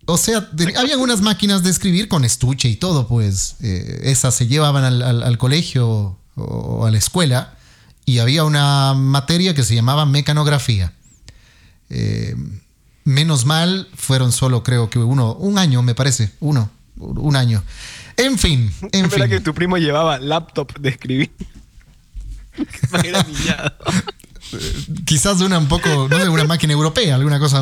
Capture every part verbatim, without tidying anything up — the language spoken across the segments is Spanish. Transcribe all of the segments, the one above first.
O sea, de, habían unas máquinas de escribir con estuche y todo, pues. Eh, esas se llevaban al, al, al colegio o a la escuela y había una materia que se llamaba mecanografía. Eh, menos mal, fueron solo creo que uno, un año me parece, uno, un año. En fin, en ¿Es verdad fin. que tu primo llevaba laptop de escribir? Era niñado. Quizás una un poco, no sé, una máquina europea, alguna cosa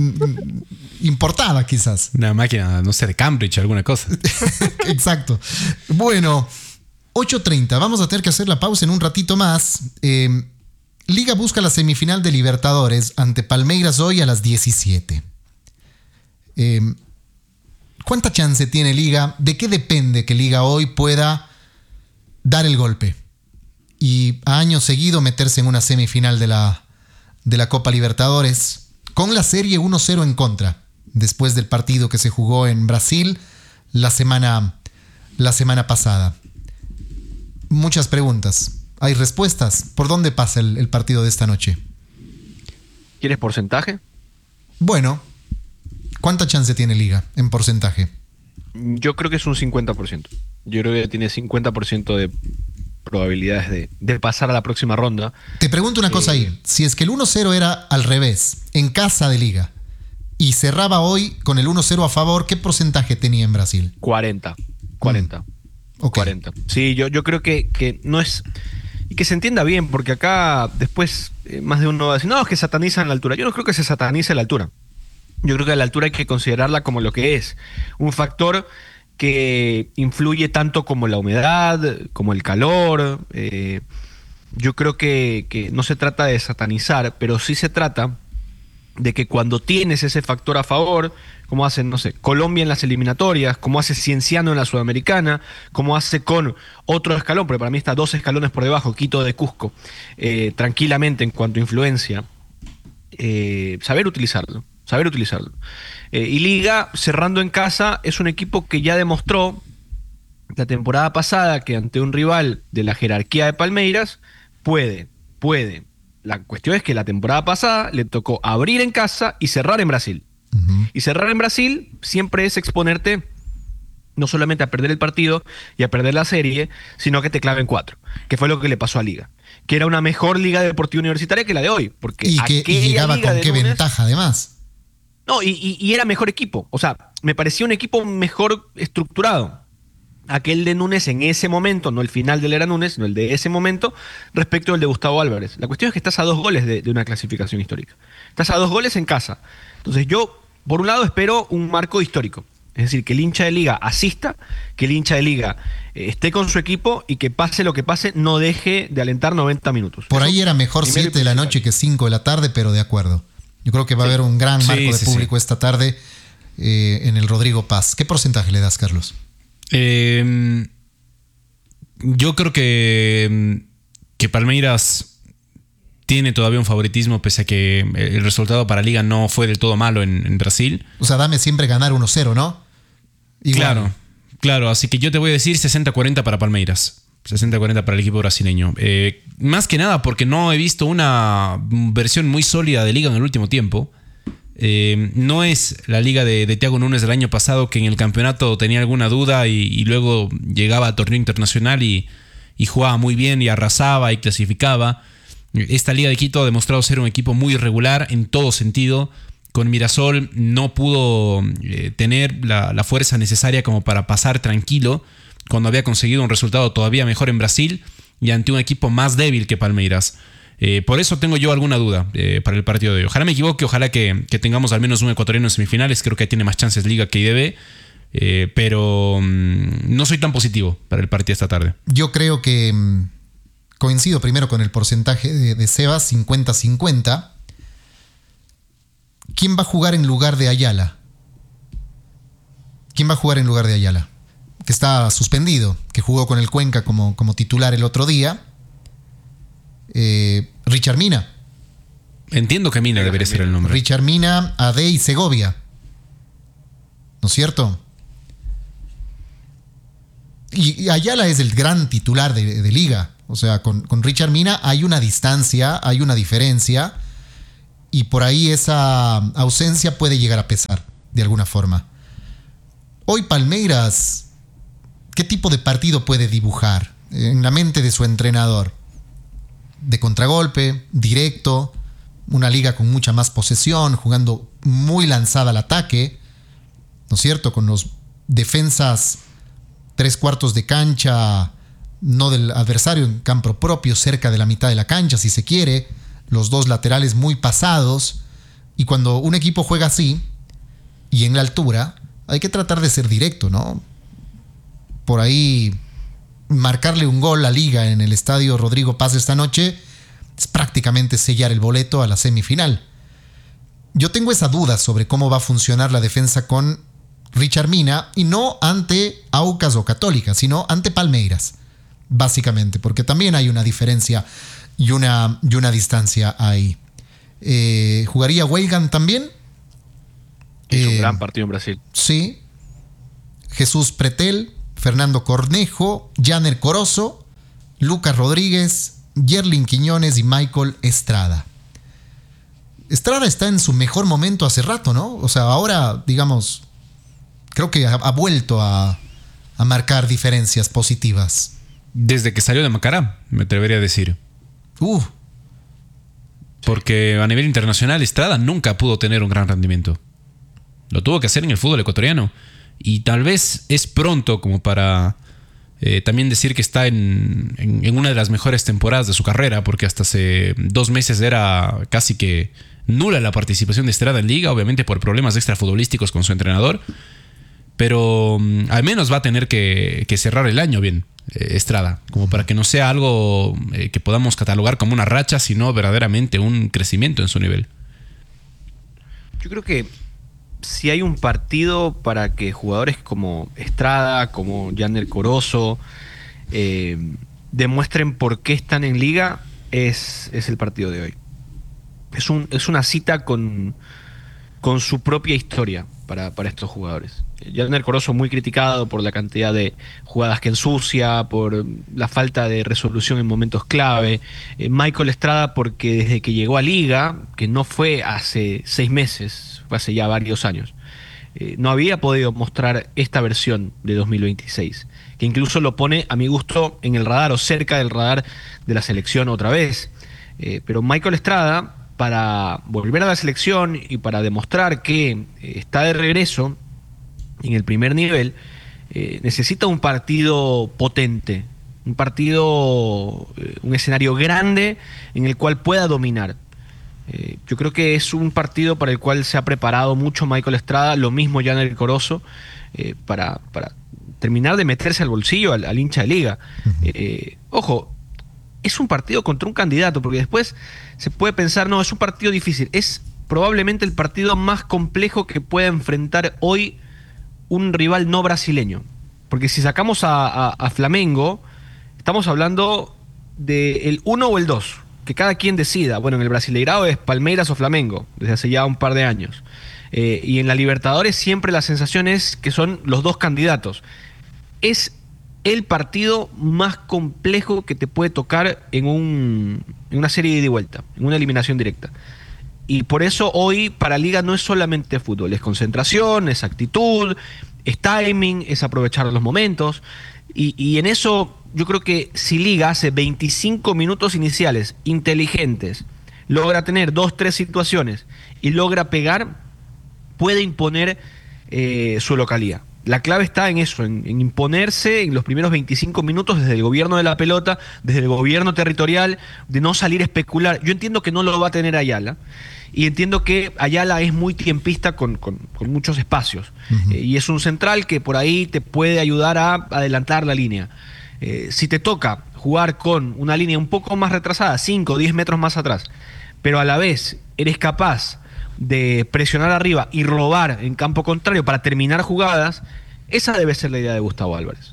importada quizás. Una máquina, no sé, de Cambridge, alguna cosa. Exacto. Bueno, ocho treinta, vamos a tener que hacer la pausa en un ratito más. Eh, Liga busca la semifinal de Libertadores ante Palmeiras hoy a las diecisiete. Eh, ¿Cuánta chance tiene Liga? ¿De qué depende que Liga hoy pueda dar el golpe y a año seguido meterse en una semifinal de la, de la Copa Libertadores con la serie uno cero en contra después del partido que se jugó en Brasil la semana, la semana pasada? Muchas preguntas. ¿Hay respuestas? ¿Por dónde pasa el, el partido de esta noche? ¿Quieres porcentaje? Bueno, ¿cuánta chance tiene Liga en porcentaje? Yo creo que es un cincuenta por ciento. Yo creo que tiene cincuenta por ciento de probabilidades de, de pasar a la próxima ronda. Te pregunto una cosa eh, ahí. Si es que el uno cero era al revés, en casa de Liga, y cerraba hoy con el uno cero a favor, ¿qué porcentaje tenía en Brasil? cuarenta. cuarenta. Mm. Okay. cuarenta. Sí, yo, yo creo que, que no es... Y que se entienda bien, porque acá después eh, más de uno va a decir, no, es que satanizan la altura. Yo no creo que se satanice la altura. Yo creo que la altura hay que considerarla como lo que es. Un factor que influye tanto como la humedad, como el calor. Eh, yo creo que, que no se trata de satanizar, pero sí se trata de que cuando tienes ese factor a favor, como hace, no sé, Colombia en las eliminatorias, como hace Cienciano en la Sudamericana, como hace con otro escalón, porque para mí está dos escalones por debajo, Quito de Cusco, eh, tranquilamente en cuanto a influencia, eh, saber utilizarlo, saber utilizarlo. Eh, y Liga, cerrando en casa, es un equipo que ya demostró la temporada pasada que ante un rival de la jerarquía de Palmeiras, puede, puede. La cuestión es que la temporada pasada le tocó abrir en casa y cerrar en Brasil. Uh-huh. Y cerrar en Brasil siempre es exponerte no solamente a perder el partido y a perder la serie, sino que te claven cuatro, que fue lo que le pasó a Liga, que era una mejor Liga Deportiva Universitaria que la de hoy. Porque y, que, y llegaba Liga con qué lunes, ventaja además. No, y, y, y era mejor equipo. O sea, me parecía un equipo mejor estructurado. Aquel de Núñez en ese momento, no el final del era Núñez, sino el de ese momento, respecto al de Gustavo Álvarez. La cuestión es que estás a dos goles de, de una clasificación histórica. Estás a dos goles en casa. Entonces yo, por un lado, espero un marco histórico. Es decir, que el hincha de Liga asista, que el hincha de Liga eh, esté con su equipo y que pase lo que pase, no deje de alentar noventa minutos. Por Eso, ahí era mejor siete de la noche que cinco de la tarde, pero de acuerdo. Yo creo que va sí. a haber un gran marco sí, de sí, público sí. esta tarde eh, en el Rodrigo Paz. ¿Qué porcentaje le das, Carlos? Eh, yo creo que, que Palmeiras tiene todavía un favoritismo, pese a que el resultado para Liga no fue del todo malo en, en Brasil. O sea, dame siempre ganar uno cero, ¿no? Igual. Claro, claro. Así que yo te voy a decir sesenta cuarenta para Palmeiras. sesenta cuarenta para el equipo brasileño. Eh, más que nada porque no he visto una versión muy sólida de Liga en el último tiempo. Eh, no es la Liga de, de Thiago Núñez del año pasado, que en el campeonato tenía alguna duda y, y luego llegaba a torneo internacional y, y jugaba muy bien y arrasaba y clasificaba. Esta Liga de Quito ha demostrado ser un equipo muy irregular en todo sentido. Con Mirasol no pudo eh, tener la, la fuerza necesaria como para pasar tranquilo cuando había conseguido un resultado todavía mejor en Brasil y ante un equipo más débil que Palmeiras. Eh, por eso tengo yo alguna duda eh, para el partido de hoy. Ojalá me equivoque, ojalá que, que tengamos al menos un ecuatoriano en semifinales. Creo que tiene más chances Liga que I D B, eh, pero mmm, no soy tan positivo para el partido esta tarde. Yo creo que mmm, coincido primero con el porcentaje de, de Sebas, cincuenta cincuenta. ¿Quién va a jugar en lugar de Ayala? ¿Quién va a jugar en lugar de Ayala? Que está suspendido, que jugó con el Cuenca como, como titular el otro día. Eh, Richard Mina. Entiendo que Mina debería ser el nombre. Richard Mina, Ade y Segovia. ¿No es cierto? Y, y Ayala es el gran titular de, de Liga. O sea, con, con Richard Mina hay una distancia, hay una diferencia. Y por ahí esa ausencia puede llegar a pesar. de alguna forma. Hoy Palmeiras, ¿qué tipo de partido puede dibujar en la mente de su entrenador? De contragolpe, directo, una liga con mucha más posesión, jugando muy lanzada al ataque, ¿no es cierto? Con los defensas tres cuartos de cancha, no del adversario, en campo propio, cerca de la mitad de la cancha, si se quiere, los dos laterales muy pasados. Y cuando un equipo juega así, y en la altura, hay que tratar de ser directo, ¿no? Por ahí, marcarle un gol a Liga en el estadio Rodrigo Paz esta noche es prácticamente sellar el boleto a la semifinal. Yo tengo esa duda sobre cómo va a funcionar la defensa con Richard Mina, y no ante Aucas o Católica, sino ante Palmeiras, básicamente, porque también hay una diferencia y una, y una distancia ahí. Eh, ¿Jugaría Weigand también? Hizo eh, un gran partido en Brasil. Sí. Jesús Pretel, Fernando Cornejo, Janer Corozo, Lucas Rodríguez, Yerlin Quiñones y Michael Estrada. Estrada está en su mejor momento hace rato, ¿no? O sea, ahora, digamos, creo que ha, ha vuelto a, a marcar diferencias positivas. Desde que salió de Macará, me atrevería a decir. Uh. Porque a nivel internacional Estrada nunca pudo tener un gran rendimiento. Lo tuvo que hacer en el fútbol ecuatoriano. Y tal vez es pronto como para eh, también decir que está en, en, en una de las mejores temporadas de su carrera, porque hasta hace dos meses era casi que nula la participación de Estrada en Liga, obviamente por problemas extrafutbolísticos con su entrenador. Pero um, al menos va a tener que, que cerrar el año bien, eh, Estrada, como para que no sea algo eh, que podamos catalogar como una racha, sino verdaderamente un crecimiento en su nivel. Yo creo que si hay un partido para que jugadores como Estrada, como Janer Corozo, eh, demuestren por qué están en Liga, es, es el partido de hoy. Es, un, es una cita con, con su propia historia para, para estos jugadores. Janer Corozo muy criticado por la cantidad de jugadas que ensucia, por la falta de resolución en momentos clave. Eh, Michael Estrada porque desde que llegó a Liga, que no fue hace seis meses, fue hace ya varios años, eh, no había podido mostrar esta versión de dos mil veintiséis, que incluso lo pone a mi gusto en el radar o cerca del radar de la selección otra vez. Eh, pero Michael Estrada, para volver a la selección y para demostrar que eh, está de regreso en el primer nivel, eh, necesita un partido potente, un partido, eh, un escenario grande en el cual pueda dominar. Eh, yo creo que es un partido para el cual se ha preparado mucho Michael Estrada, lo mismo Janer Corozo, eh, para, para terminar de meterse al bolsillo al, al hincha de Liga. Uh-huh. Eh, ojo, es un partido contra un candidato, porque después se puede pensar, no, es un partido difícil. Es probablemente el partido más complejo que pueda enfrentar hoy un rival no brasileño. Porque si sacamos a, a, a Flamengo, estamos hablando del uno o el dos, que cada quien decida. Bueno, en el Brasileirao es Palmeiras o Flamengo, desde hace ya un par de años. Eh, y en la Libertadores siempre la sensación es que son los dos candidatos. Es el partido más complejo que te puede tocar en, un, en una serie de ida y vuelta, en una eliminación directa. Y por eso hoy para Liga no es solamente fútbol, es concentración, es actitud, es timing, es aprovechar los momentos. Y, y en eso yo creo que si Liga hace veinticinco minutos iniciales inteligentes, logra tener dos, tres situaciones y logra pegar, puede imponer eh, su localía. La clave está en eso, en, en imponerse en los primeros veinticinco minutos desde el gobierno de la pelota, desde el gobierno territorial, de no salir a especular. Yo entiendo que no lo va a tener Ayala, y entiendo que Ayala es muy tiempista con, con, con muchos espacios. Uh-huh. Eh, y es un central que por ahí te puede ayudar a adelantar la línea. Eh, si te toca jugar con una línea un poco más retrasada, cinco o diez metros más atrás, pero a la vez eres capaz de presionar arriba y robar en campo contrario para terminar jugadas, esa debe ser la idea de Gustavo Álvarez.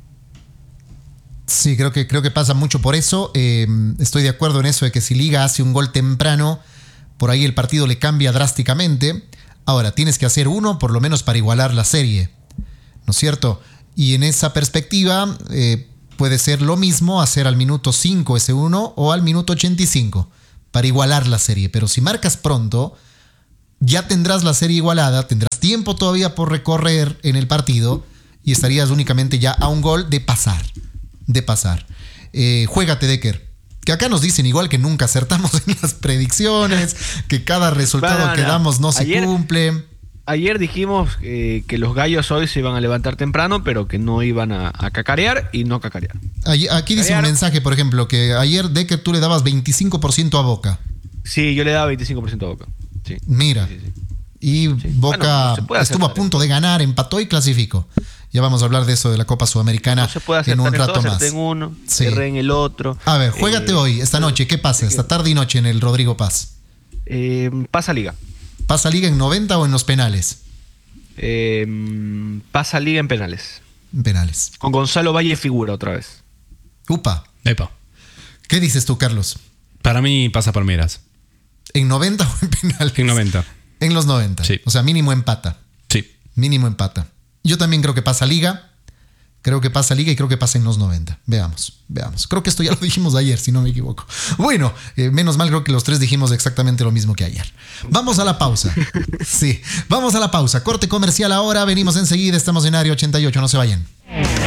Sí, creo que, creo que pasa mucho por eso. Eh, estoy de acuerdo en eso de que si Liga hace un gol temprano, por ahí el partido le cambia drásticamente. Ahora, tienes que hacer uno por lo menos para igualar la serie, ¿no es cierto? Y en esa perspectiva eh, puede ser lo mismo hacer al minuto cinco ese uno o al minuto ochenta y cinco para igualar la serie. Pero si marcas pronto, ya tendrás la serie igualada, tendrás tendrías tiempo todavía por recorrer en el partido y estarías únicamente ya a un gol de pasar. De pasar. Eh, juégate, Decker. Que acá nos dicen igual que nunca acertamos en las predicciones, que cada resultado bueno, no, que damos no se ayer, cumple. Ayer dijimos eh, que los gallos hoy se iban a levantar temprano, pero que no iban a, a cacarear y no cacarear. Aquí cacarear. Dice un mensaje, por ejemplo, que ayer, Decker, tú le dabas veinticinco por ciento a Boca. Sí, yo le daba veinticinco por ciento a Boca. Sí. Mira. Sí, sí, sí. Y sí. Boca bueno, estuvo a punto de ganar, empató y clasificó. Ya vamos a hablar de eso de la Copa Sudamericana no se puede en un rato todo, más. En uno, sí. en el otro. A ver, juégate eh, hoy, esta noche. ¿Qué pasa? Esta tarde y noche en el Rodrigo Paz. Eh, pasa Liga. ¿Pasa Liga en noventa o en los penales? Eh, pasa Liga en penales. En penales. Con Gonzalo Valle figura otra vez. Upa. Epa. ¿Qué dices tú, Carlos? Para mí pasa Palmeiras. ¿En noventa o en penales? En noventa. En los noventa. Sí. O sea, mínimo empata. Sí. Mínimo empata. Yo también creo que pasa Liga. Creo que pasa Liga y creo que pasa en los noventa. Veamos, veamos. Creo que esto ya lo dijimos ayer, si no me equivoco. Bueno, eh, menos mal creo que los tres dijimos exactamente lo mismo que ayer. Vamos a la pausa. Sí, vamos a la pausa. Corte comercial ahora. Venimos enseguida. Estamos en Área ochenta y ocho. No se vayan.